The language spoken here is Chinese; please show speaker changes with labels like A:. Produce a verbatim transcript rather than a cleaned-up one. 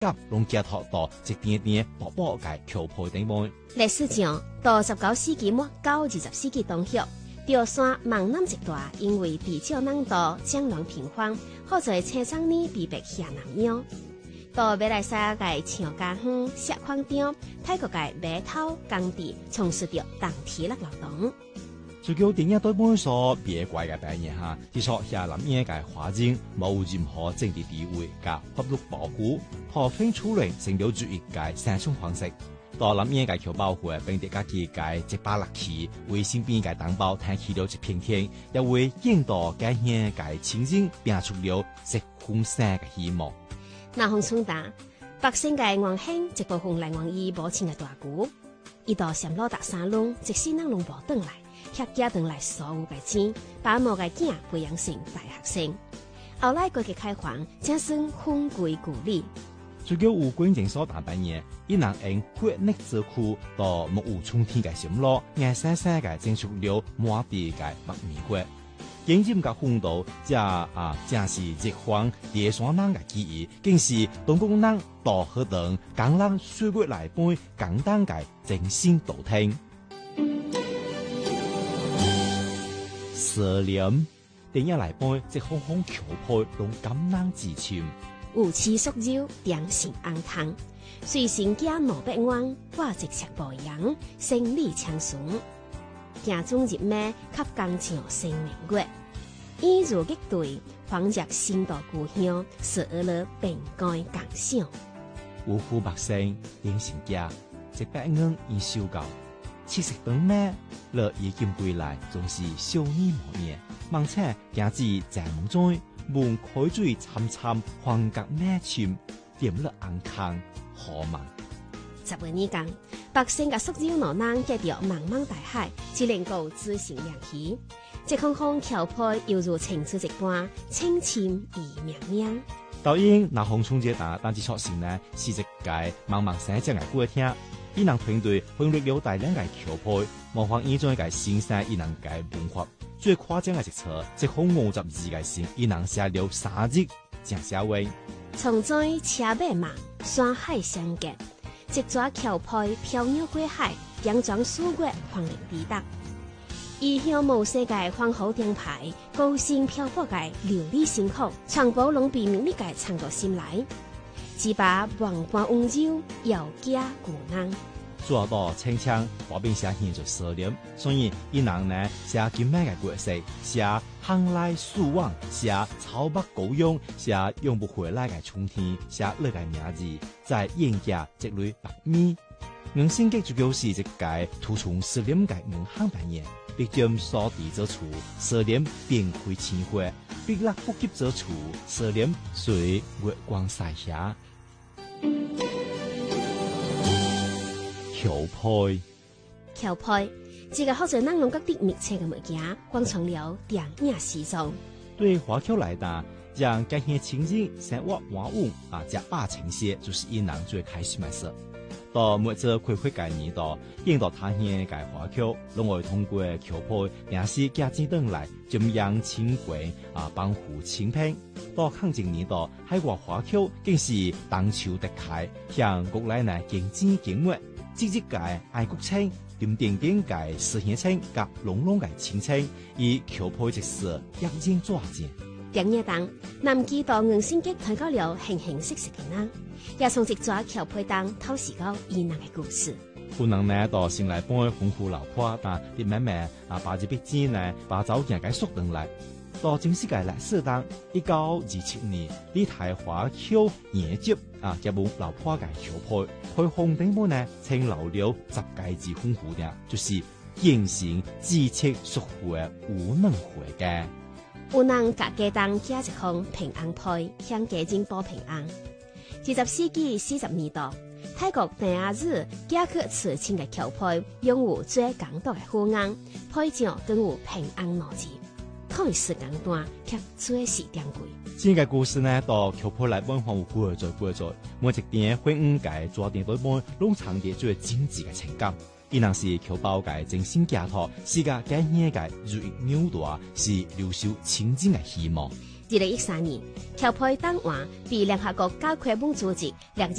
A: 甲攏寄託到一點點薄薄嘅橋坡頂部。
B: 歷史上到十九世紀末到二十世紀中葉，潮汕閩南一帶因為地少人多、戰亂頻繁，好在青山呢被迫下南洋。到馬來西亞嘅長家鄉、石礦場、泰國嘅碼頭、工地，從事着當體力勞動。
A: 除咗電影對本所別怪嘅扮演下，至少下南洋嘅華人冇任何政治地位嘅法律保護，破片出嚟成了主義嘅生存方式。到南洋嘅僑胞會並啲家己嘅一把力氣，為身邊嘅同胞撐起了一片天，也為引導家鄉嘅親人拼出了一份新嘅希望。
B: 那紅春打百姓嘅願慶，一部分來源於母親嘅大鼓，一到上路搭山路，即使人攏無轉來。客家等來所有嘅錢，把某個囝培養成大學生。後來改革開放，正算分歸故里。
A: 除咗有軍政所大扮嘢，伊能用血力之苦到目無春天嘅心路，硬生生嘅整出了滿地嘅白米花。經驗嘅風度，這啊正是一方第三人嘅記憶，更是東宮人到河等港人歲月來背簡單嘅真心道聽。蛇年，電影來背，即空空橋坡攏感人至深。
B: 有刺縮肉，點心紅湯，隨身家兩百萬，掛一尺步陽，生理長順。行中入咩，給工廠生明月。依如擊對，仿若新到故鄉，是而了並該感傷。
A: 有富百姓，點心家，一百元已收夠。七十頓咩？樂已經歸來，總是少年無眠。忙且行至在夢中，門開水參參，幻覺咩潛，點了安康好夢。
B: 十月二更，百姓嘅宿友羅囊見到茫茫大海，只能夠自行亮起。這空空橋坡猶如情書一般，清清而明明。
A: 導演那紅春節打單機出現呢，是一屆茫茫山江嘅歌廳。伊能團隊分裂了大量嘅橋坡，模仿伊種嘅新山伊能嘅文化。最誇張嘅一冊，一封五十字嘅信，伊能寫了三日正寫話。
B: 從在車馬忙，山海相隔，一座橋坡飄渺過海，佯裝數月荒涼地帶。異鄉無世界荒河頂牌，高興漂泊嘅流離辛苦，全部攏被明日嘅藏到心內。只把萬般溫柔，要加固硬。
A: 做到清腔，話邊寫現做蛇臉，所以伊人呢寫金咩嘅角色，寫航來速往，寫草北高勇，寫永不回來嘅春天，寫那個名字，在眼家積累白米。硬性格就就是一個突出蛇臉嘅硬漢扮演，畢竟所地之處，蛇臉便會青花；畢落不及之處，蛇臉隨月光曬下。橋坡，
B: 橋坡，這個好在人攏各地密切嘅物件，關成了電影時裝。
A: 對華僑來講，讓家鄉親人生活安穩啊，食飽清些，就是伊人最開心嘅事。到每次開會嘅年度，引導他鄉嘅華僑，攏會通過橋坡，也是家境等來瞻仰親歸啊，幫扶親朋。到抗戰年度，海外華僑更是當潮得開，向國內呢競爭競獲。積極嘅愛國青，點點點嘅實現青，甲濃濃嘅親青，以橋坡一事一經作戰。
B: 電影當南記到硬性格睇到了形形色色嘅人，也從一座橋坡當透視到伊人嘅故事。
A: 可能呢到先來幫豐富老婆，但啲妹妹啊把這筆錢呢把早件嘅縮等來。到正式嘅歷史當，一九二七年，呢台華僑研習啊，一部老婆嘅橋坡，開紅頂部呢，稱留了十屆之豐富嘅，就是現行知識屬會無能會嘅。
B: 有人甲家當加一項平安坡，向家境報平安。二十世紀四十年代，泰國第二日加去慈親嘅橋坡，擁有最港獨嘅護岸，坡上更有平安兩字。看時間段，卻最是珍貴。
A: 整個故事呢，到橋坡來文化有過在過在，每一點會誤解抓點對半，攏藏啲最精緻嘅情感。伊能是橋胞嘅真心寄託，是個家鄉嘅如意紐帶，是留守親人嘅希望。
B: 二零一三年，僑配檔案被聯合國教科文組織列入